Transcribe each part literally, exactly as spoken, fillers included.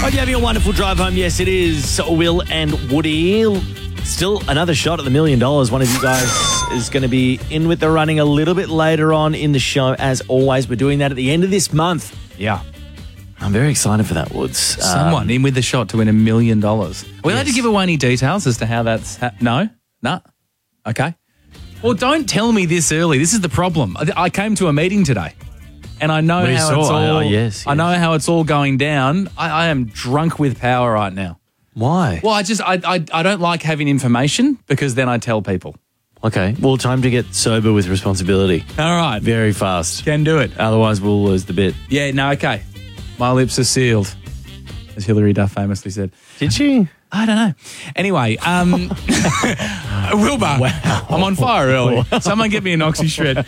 Hope you're having a wonderful drive home. Yes, it is Will and Woody. Still another shot at the million dollars. One of you guys is going to be in with the running a little bit later on in the show. As always, we're doing that at the end of this month. Yeah. I'm very excited for that, Woods. Someone Um, in with the shot to win a million dollars. Are we allowed Yes. to give away any details as to how that's... Ha- no? No? Okay. Well, don't tell me this early. This is the problem. I, I came to a meeting today, and I know We how saw- it's all... oh, yes, I yes. know how it's all going down. I, I am drunk with power right now. Why? Well, I just... I, I, I don't like having information because then I tell people. Okay. Well, time to get sober with responsibility. All right. Very fast. Can do it. Otherwise, we'll lose the bit. Yeah, no, okay. My lips are sealed, as Hilary Duff famously said. Did she? I don't know. Anyway, um, Wilbur, Wow. I'm on fire early. Someone get me an oxy shred.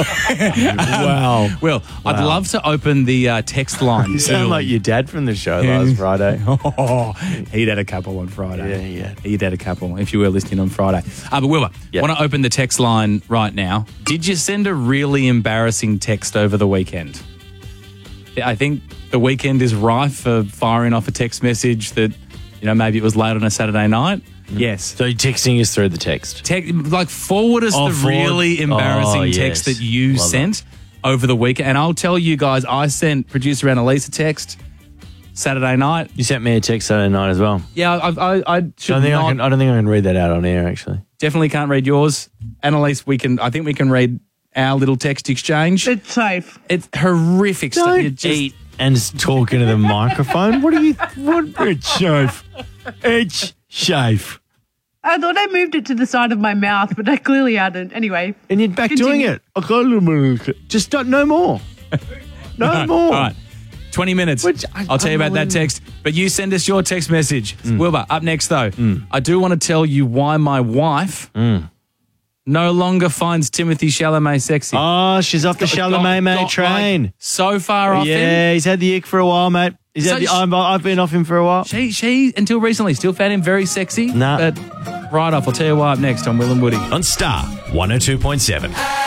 Wow. Will, I'd Wow. love to open the uh, text line. You sound early. like your dad from the show last Friday. Oh, he'd had a couple on Friday. Yeah, he had. He'd had a couple, if you were listening on Friday. Uh, but Wilbur, Yep. want to open the text line right now. Did you send a really embarrassing text over the weekend? I think the weekend is rife for firing off a text message that, you know, maybe it was late on a Saturday night. Yes. So you're texting us through the text. Te- like forward us Oh, the forward- really embarrassing Oh, yes. text that you Love sent over the weekend. And I'll tell you guys, I sent producer Annalise a text Saturday night. You sent me a text Saturday night as well. Yeah, I, I, I should I, don't think not, I, can, I don't think I can read that out on air, actually. definitely can't read yours. Annalise, we can. I think we can read our little text exchange. It's safe. It's horrific stuff. You Don't just- eat and just talk into the microphone. What are you... What? It's safe. It's safe. I thought I moved it to the side of my mouth, but I clearly hadn't. Anyway. And you're back Continue. doing it. I got a little bit of- Just don't, no more. No All right, more. All right. twenty minutes. Which I- I'll tell you about that unbelievable. text. But you send us your text message. Mm. Wilbur, up next though, I do want to tell you why my wife Mm. no longer finds Timothy Chalamet sexy. Oh, she's off the Chalamet, mate, Got, train. like, so far off him. Yeah, he's had the ick for a while, mate. He's So had the, sh- I'm, I've been off him for a while. She, she, until recently, still found him very sexy. Nah. But right off, I'll tell you why up next on Will and Woody. On Star one oh two point seven.